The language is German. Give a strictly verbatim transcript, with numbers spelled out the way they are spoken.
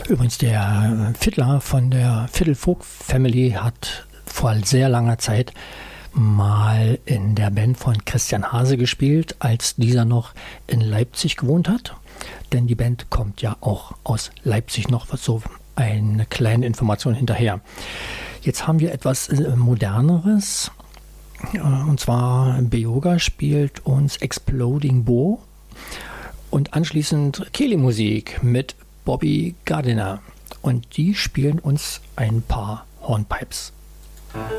Übrigens, der Fiddler von der Fiddle Folk Family hat vor sehr langer Zeit mal in der Band von Christian Hase gespielt, als dieser noch in Leipzig gewohnt hat. Denn die Band kommt ja auch aus Leipzig noch, was so eine kleine Information hinterher. Jetzt haben wir etwas Moderneres. Und zwar Beyoga spielt uns Exploding Bo und anschließend Keli-Musik mit Bobby Gardiner. Und die spielen uns ein paar Hornpipes.